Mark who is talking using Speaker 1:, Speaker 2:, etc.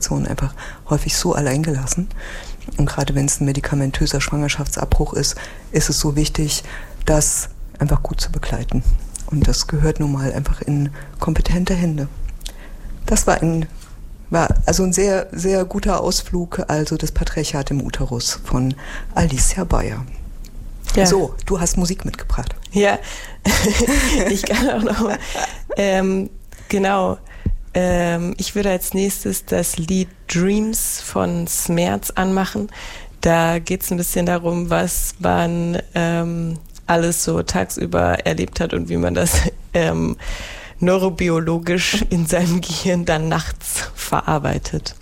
Speaker 1: einfach häufig so alleingelassen. Und gerade wenn es ein medikamentöser Schwangerschaftsabbruch ist, ist es so wichtig, das einfach gut zu begleiten. Und das gehört nun mal einfach in kompetente Hände. Das war also ein sehr, sehr guter Ausflug, also das Patriarchat im Uterus von Alicia Bayer. Ja. So, du hast Musik mitgebracht.
Speaker 2: Ja, ich kann auch noch mal, genau. Ich würde als nächstes das Lied Dreams von Smerz anmachen. Da geht es ein bisschen darum, was man alles so tagsüber erlebt hat und wie man das neurobiologisch in seinem Gehirn dann nachts verarbeitet.